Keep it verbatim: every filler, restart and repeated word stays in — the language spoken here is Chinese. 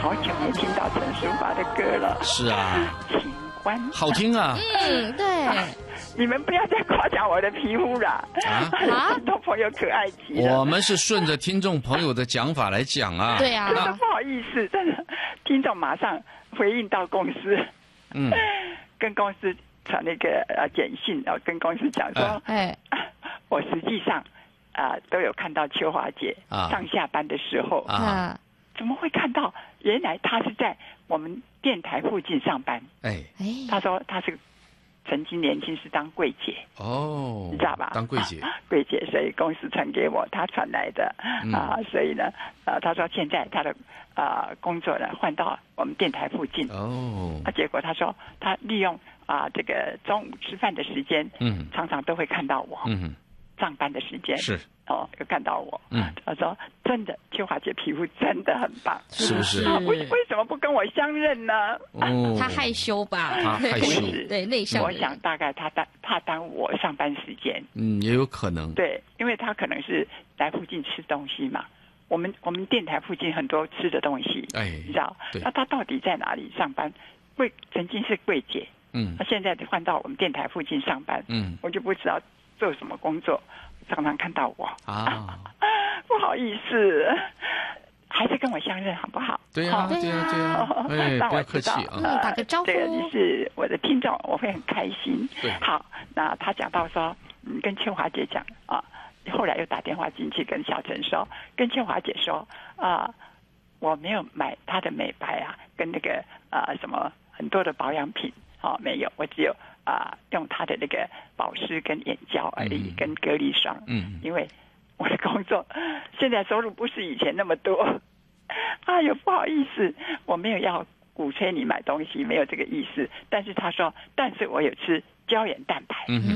好久没听到陈淑桦的歌了。 是啊， 请关好听啊。 嗯，对。 啊你们不要再夸奖我的皮肤了啊！听众朋友可爱极了。 我们是顺着听众朋友的讲法来讲啊。 对啊， 真的不好意思，真的，听众马上回应到公司， 嗯， 跟公司传那个呃简讯，然后跟公司讲说， 哎， 我实际上啊、呃、都有看到秋华姐啊上下班的时候啊， 怎么会看到？原来她是在我们电台附近上班。 哎哎， 她说她是。曾经年轻是当柜姐哦， 你知道吧？ 当柜姐， 啊、柜姐，所以公司传给我，他传来的、嗯、啊，所以呢，呃，他说现在他的啊、呃、工作呢换到我们电台附近哦， 啊，结果他说他利用啊、呃、这个中午吃饭的时间， 嗯， 常常都会看到我， 嗯， 上班的时间是哦，有看到我， 嗯， 他说真的，秋华姐皮肤真的很棒， 是不是？ 啊、为为什么不跟我相认呢？ 哦， 他害羞吧？ 他害羞， 对，内向。 我想大概他当怕耽误我上班时间， 嗯，也有可能。 对，因为他可能是来附近吃东西嘛。我们我们电台附近很多吃的东西， 哎， 你知道？那他到底在哪里上班？柜曾经是柜姐， 嗯， 他现在换到我们电台附近上班， 嗯， 我就不知道做什么工作，常常看到我啊， 不好意思。还是跟我相认好不好？ 对呀、啊，对呀、啊，对呀、啊，哎，不要客气啊， 嗯，打个招呼。 这个你是我的听众，我会很开心。 对， 好，那他讲到说，嗯，跟秋华姐讲啊，后来又打电话进去跟小陈说，跟秋华姐说啊，我没有买她的美白啊，跟那个啊什么很多的保养品，哦，没有，我只有啊用她的那个保湿跟眼胶而已，嗯、跟隔离霜。嗯，因为我的工作现在收入不是以前那么多。哎呦，不好意思，我没有要鼓吹你买东西，没有这个意思。但是他说，但是我有吃胶原蛋白。嗯